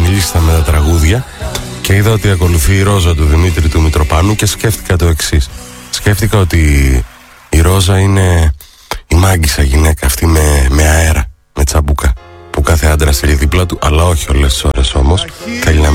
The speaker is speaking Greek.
μιλήσατε με τα τραγούδια και είδα ότι ακολουθεί η Ρόζα του Δημήτρη του Μητροπάνου και σκέφτηκα το εξής. Σκέφτηκα ότι η Ρόζα είναι η μάγισσα γυναίκα αυτή με αέρα, με τσαμπούκα, που κάθε άντρας θέλει δίπλα του, αλλά όχι όλες τις ώρες όμως. Θέλει να